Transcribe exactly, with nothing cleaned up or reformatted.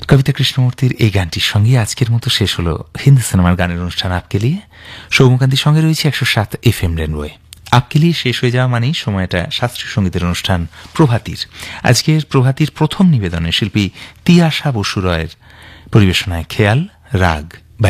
কবিতা কৃষ্ণমূর্তির এই গানটির সঙ্গে আজকের মতো শেষ হলো হিন্দি সিনেমার গানের অনুষ্ঠান আপকে লিয়ে। সৌমকান্তির সঙ্গে রয়েছে একশো সাত এফ এম রেনওয়ে। আপকে লিয়ে শেষ হয়ে যাওয়া মানেই সময়টা শাস্ত্রীয় সঙ্গীতের অনুষ্ঠান প্রভাতীর। আজকের প্রভাতীর প্রথম নিবেদনে শিল্পী তিয়াশা বসু রয়ের পরিবেশনায় খেয়াল রাগ।